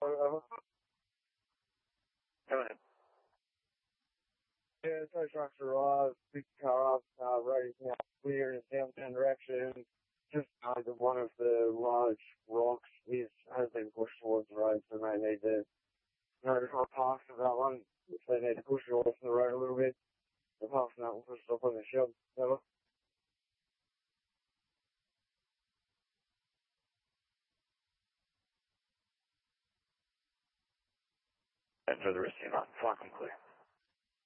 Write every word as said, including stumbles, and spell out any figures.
Uh, Go ahead. yeah, tow trucks are alive, big car up, uh, road now clear in the downtown direction. Just under one of the large rocks is has been pushed towards the road, so they need to notify parks of that one. If they need to push it off the road a little bit, apart from that, we'll push it up on the shelf. So, Enjoy the rest of your night. Fly from clear.